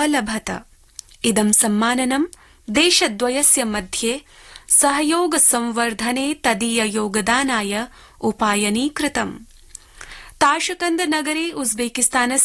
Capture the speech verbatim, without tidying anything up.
अलभत। इदं सम्माननं देशद्वयस्य मध्ये सहयोग संवर्धने तदीय योगदानाय उपायनीकृतम्। ताशकंद नगरे उज्बेकिस्तानस्य